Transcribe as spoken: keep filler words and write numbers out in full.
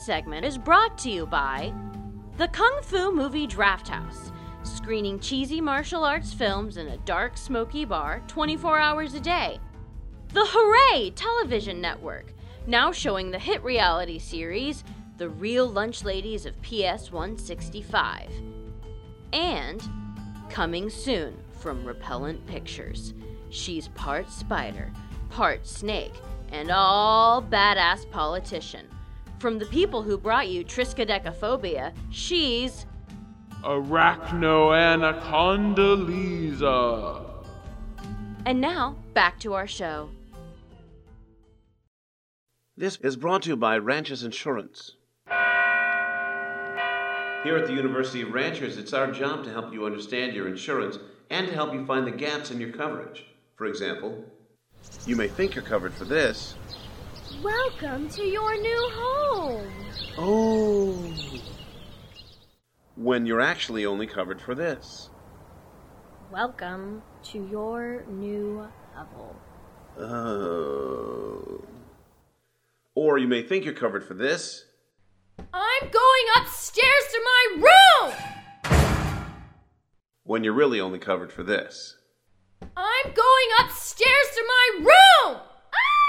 segment is brought to you by the Kung Fu Movie Draft House, screening cheesy martial arts films in a dark, smoky bar twenty-four hours a day. The Hooray Television Network, now showing the hit reality series The Real Lunch Ladies of P S one sixty-five. And coming soon from Repellent Pictures, she's part spider, part snake, and all badass politician. From the people who brought you Triskaidekaphobia, she's Arachnoanacondalisa. And now, back to our show. This is brought to you by Ranchers Insurance. Here at the University of Ranchers, it's our job to help you understand your insurance and to help you find the gaps in your coverage. For example, you may think you're covered for this. Welcome to your new home. Oh. When you're actually only covered for this. Welcome to your new hovel. Oh. Or you may think you're covered for this. I'm going upstairs to my room! When you're really only covered for this. I'm going upstairs to my room!